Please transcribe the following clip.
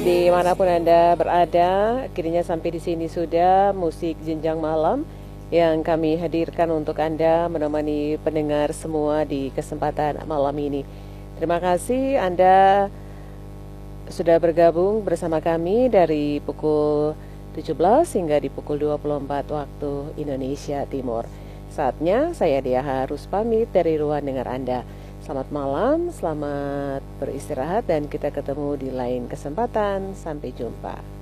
Dimanapun Anda berada, akhirnya sampai di sini sudah musik jenjang malam yang kami hadirkan untuk Anda menemani pendengar semua di kesempatan malam ini. Terima kasih Anda sudah bergabung bersama kami dari pukul 17 hingga di pukul 24 waktu Indonesia Timur. Saatnya saya Dia harus pamit dari ruang dengar Anda. Selamat malam, selamat beristirahat dan kita ketemu di lain kesempatan. Sampai jumpa.